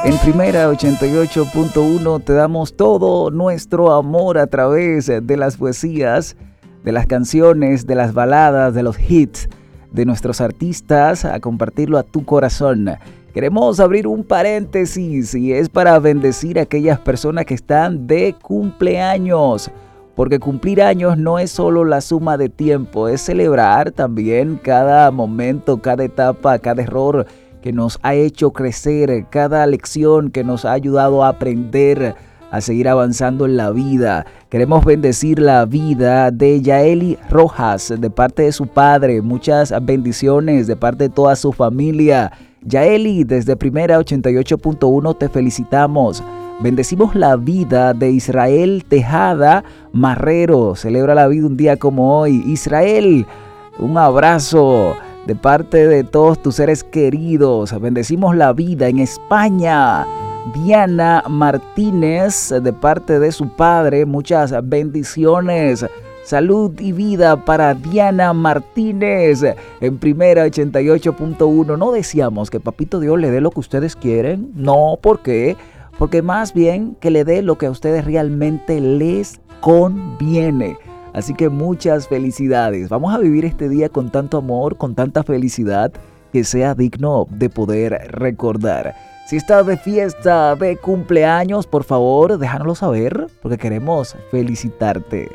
En Primera 88.1 te damos todo nuestro amor a través de las poesías, de las canciones, de las baladas, de los hits de nuestros artistas, a compartirlo a tu corazón. Queremos abrir un paréntesis y es para bendecir a aquellas personas que están de cumpleaños. Porque cumplir años no es solo la suma de tiempo, es celebrar también cada momento, cada etapa, cada error que nos ha hecho crecer, cada lección que nos ha ayudado a aprender, a seguir avanzando en la vida. Queremos bendecir la vida de Yaeli Rojas, de parte de su padre. Muchas bendiciones de parte de toda su familia. Yaeli, desde Primera 88.1 te felicitamos. Bendecimos la vida de Israel Tejada Marrero. Celebra la vida un día como hoy. Israel, un abrazo de parte de todos tus seres queridos. Bendecimos la vida en España. Diana Martínez, de parte de su padre, muchas bendiciones. Salud y vida para Diana Martínez en Primera 88.1. No deseamos que Papito Dios le dé lo que ustedes quieren. No, ¿por qué? Porque más bien que le dé lo que a ustedes realmente les conviene. Así que muchas felicidades. Vamos a vivir este día con tanto amor, con tanta felicidad, que sea digno de poder recordar. Si estás de fiesta, de cumpleaños, por favor, déjanoslo saber, porque queremos felicitarte.